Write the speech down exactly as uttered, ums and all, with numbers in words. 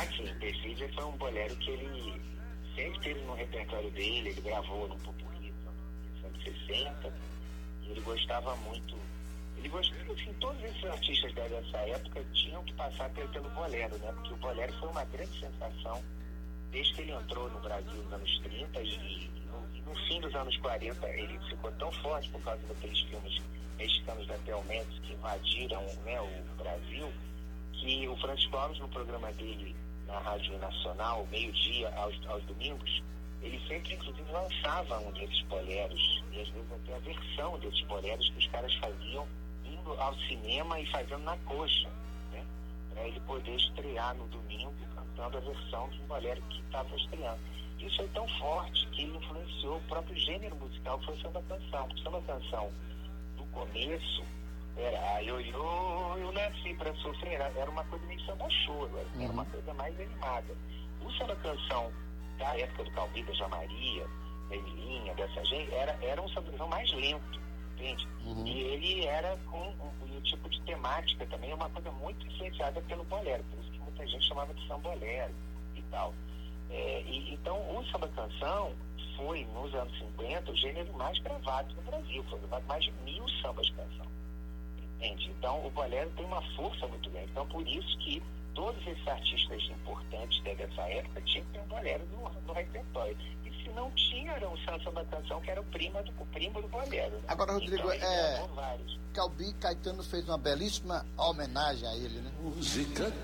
sim, Perfídia foi um bolero que ele sempre teve no repertório dele, ele gravou no Popurrí nos anos sessenta, e ele gostava muito, ele gostava, assim, todos esses artistas dessa época tinham que passar pelo, pelo bolero, né? Porque o bolero foi uma grande sensação desde que ele entrou no Brasil nos anos trinta e no, e no fim dos anos quarenta ele ficou tão forte por causa daqueles filmes mexicanos da Telmex que invadiram, né, o Brasil, que o Francisco Alves, no programa dele na Rádio Nacional, meio-dia aos, aos domingos, ele sempre, inclusive, lançava um desses boleros, e às vezes até a versão desses boleros que os caras faziam indo ao cinema e fazendo na coxa, né, para ele poder estrear no domingo cantando a versão de um bolero que estava estreando. Isso é tão forte que ele influenciou o próprio gênero musical que foi o samba-canção. O samba-canção, no começo, era a ioiô, eu nasci pra sofrer, era, era uma coisa meio samba-choro, era, uhum. era uma coisa mais animada. O samba-canção da época do Calbi, da Jamaria, da Emilinha, dessa gente, era, era um samba-canção mais lento, entende? Uhum. E ele era com um, um tipo de temática também, uma coisa muito influenciada pelo bolero, por isso que muita gente chamava de sambolero e tal. É, e, então, o samba-canção foi, nos anos cinquenta, o gênero mais gravado no Brasil, foi gravado mais de mil sambas-canção. Entende? Então, o bolero tem uma força muito grande. Então, por isso que todos esses artistas importantes dessa época tinham que ter um bolero no, no repertório. E se não tinha, era um samba-canção que era o primo do, o primo do bolero. Né? Agora, Rodrigo, então, é... Calbi Caetano fez uma belíssima homenagem a ele, né? Música